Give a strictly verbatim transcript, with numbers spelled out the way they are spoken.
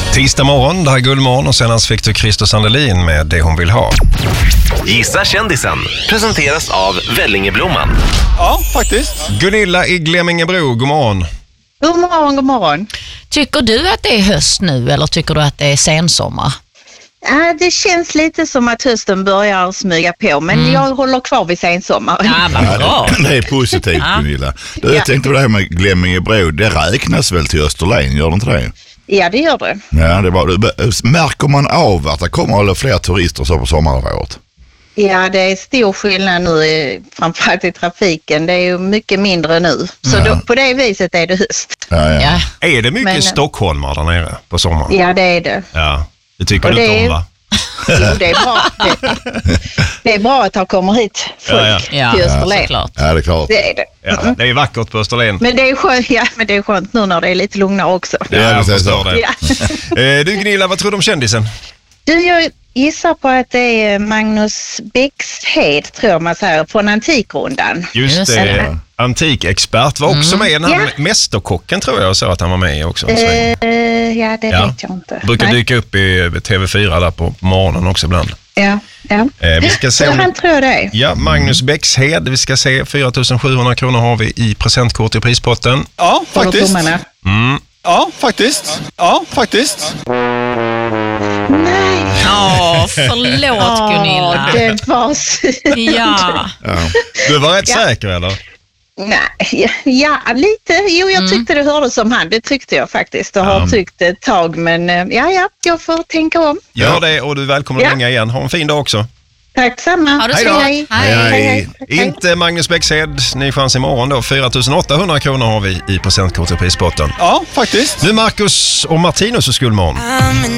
Tisdag morgon, det här är Guldmorgon och senast fick du Christer Sandelin med Det hon vill ha. Gissa kändisen presenteras av Vellingeblomman. Ja, faktiskt. Gunilla i Glemmingebro, god morgon. God morgon, god morgon. Tycker du att det är höst nu eller tycker du att det är sensommar? Ja, det känns lite som att hösten börjar smyga på, men mm. jag håller kvar vid sensommar. Ja, vad bra. Ja, det, det är positivt, ja. Gunilla. Du, jag ja. tänkte på det här med Glemmingebro, det räknas väl till Österlen, gör det inte det? Ja, det gör det. Ja, det var, märker man av att det kommer alla fler turister så på sommaråret? Ja, det är stor skillnad nu, framförallt i trafiken. Det är ju mycket mindre nu. Så ja. då, på det viset är det höst. Ja, ja. Ja. Är det mycket Men, stockholmare där nere på sommaren? Ja, det är det. Ja, det tycker Och du det inte är, om, va? Jo, det är bra. Det, det är bra att ha kommer hit folk Ja, ja. till Ja, Österlen. såklart. Ja, det är klart. Det är det. Ja, det är vackert på Österlen. Men det är skönt, ja, men det är skönt nu när det är lite lugnare också. Ja, jag förstår det. Ja. Eh, Du Gunilla, vad tror du om kändisen? Du, jag gissar på att det är Magnus Bäxhed, tror jag man säger, från Antikrundan. Just Just det, det. antikexpert var också Mm. med. Den här Ja. mästerkocken tror jag så att han var med i också. Uh, ja, det Ja. vet jag inte. Brukar Nej. dyka upp i T V fyra där på morgonen också ibland. Ja, ja. Eh, vi ska se Så om... han tror det. Ja, Magnus Bäxhed. Vi ska se fyra tusen sjuhundra kronor har vi i presentkort i prispotten. Ja, Håller faktiskt. tummarna. Mm. Ja, faktiskt. Ja, faktiskt. Nej. Ja, förlåt Gunilla. Åh, det var synd. Ja. Ja. Du var rätt Ja. säker, eller? Nej, ja, lite. Jo, jag tyckte det hörde som han. Det tyckte jag faktiskt. Jag har Ja. tyckt ett tag, men eh, ja, ja, jag får tänka om. Gör det och du är välkommen att Ja. ringa igen. Ha en fin dag också. Tack samma. Ha det så Hej, gott. hej. Hej. Hej, hej. Hej. Inte Magnus Bäxhed. Ni chans imorgon då. fyra tusen åttahundra kronor har vi i presentkort i prispotten. Ja, faktiskt. Nu Marcus och Martinus och Guldmorgon.